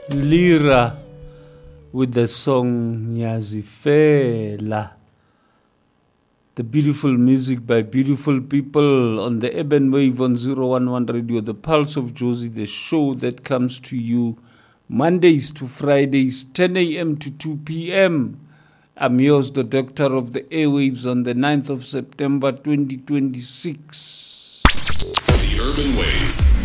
Lira with the song Nyazifela. The beautiful music by beautiful people on the Urban Wave on 011 Radio, the Pulse of Jozi, the show that comes to you Mondays to Fridays, 10 a.m. to 2 p.m. I'm yours, the Doctor of the Airwaves, on the 9th of September 2026. The Urban Wave.